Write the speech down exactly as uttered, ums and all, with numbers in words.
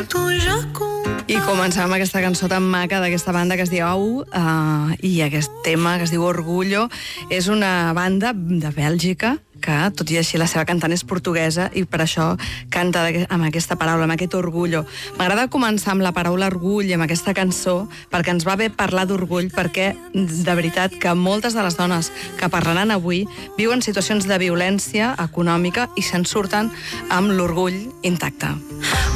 I començàvem amb aquesta cançó tan maca d'aquesta banda que es diu Au, uh, i aquest tema que es diu Orgullo. És una banda de Bèlgica que, tot i així, la seva cantant és portuguesa i per això canta amb aquesta paraula, amb aquest orgullo. M'agrada començar amb la paraula orgull i amb aquesta cançó perquè ens va bé parlar d'orgull, perquè de veritat que moltes de les dones que parlaran avui viuen situacions de violència econòmica i se'n surten amb l'orgull intacte.